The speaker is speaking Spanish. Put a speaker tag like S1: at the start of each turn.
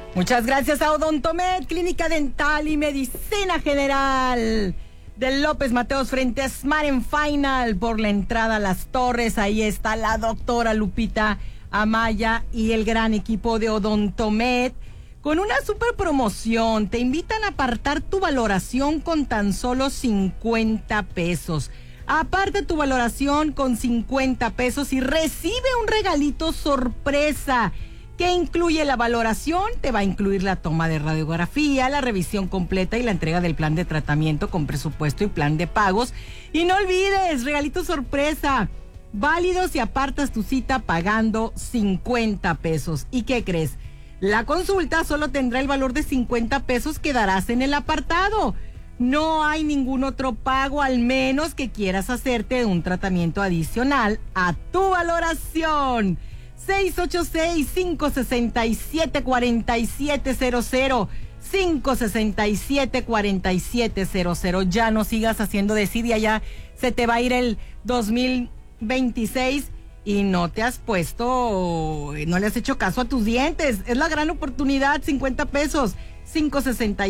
S1: Muchas gracias a Odontomed, Clínica Dental y Medicina General de López Mateos frente a Smart & Final por la entrada a Las Torres. Ahí está la doctora Lupita Amaya y el gran equipo de Odontomed con una super promoción. Te invitan a apartar tu valoración con tan solo 50 pesos. Aparte tu valoración con 50 pesos y recibe un regalito sorpresa que incluye la valoración. Te va a incluir la toma de radiografía, la revisión completa y la entrega del plan de tratamiento con presupuesto y plan de pagos. Y no olvides, regalito sorpresa, válido si apartas tu cita pagando 50 pesos. ¿Y qué crees? La consulta solo tendrá el valor de 50 pesos que darás en el apartado. No hay ningún otro pago, al menos que quieras hacerte un tratamiento adicional a tu valoración. 686-567-4700. 567-4700. Ya no sigas haciendo desidia, ya se te va a ir el 2026 y no te has puesto, no le has hecho caso a tus dientes. Es la gran oportunidad, 50 pesos. 567